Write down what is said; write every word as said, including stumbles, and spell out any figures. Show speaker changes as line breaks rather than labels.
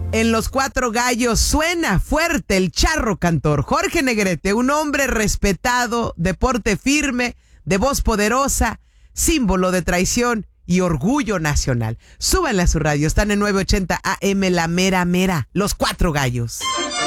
En Los Cuatro Gallos suena fuerte el charro cantor Jorge Negrete, un hombre respetado, de porte firme, de voz poderosa, símbolo de traición y orgullo nacional. Súbanle a su radio, están en nueve ochenta A M, La Mera Mera, Los Cuatro Gallos.